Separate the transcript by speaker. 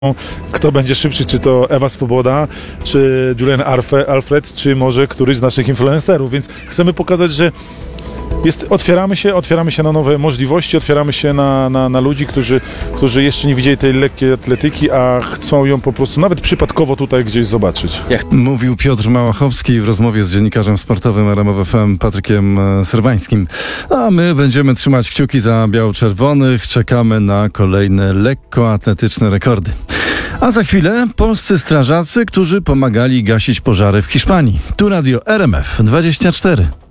Speaker 1: kto będzie szybszy, czy to Ewa Swoboda, czy Julian Alfred, czy może któryś z naszych influencerów, więc chcemy pokazać, że otwieramy się na nowe możliwości, otwieramy się na ludzi, którzy jeszcze nie widzieli tej lekkiej atletyki, a chcą ją po prostu nawet przypadkowo tutaj gdzieś zobaczyć.
Speaker 2: Mówił Piotr Małachowski w rozmowie z dziennikarzem sportowym RMF FM Patrykiem Serwańskim. A my będziemy trzymać kciuki za biało-czerwonych, czekamy na kolejne lekkoatletyczne rekordy. A za chwilę polscy strażacy, którzy pomagali gasić pożary w Hiszpanii. Tu radio RMF 24.